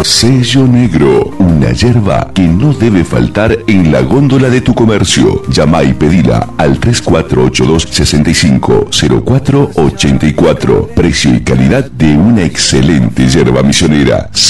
Sello Negro, una yerba que no debe faltar en la góndola de tu comercio. Llama y pedila al 3482-650484. Precio y calidad de una excelente yerba misionera.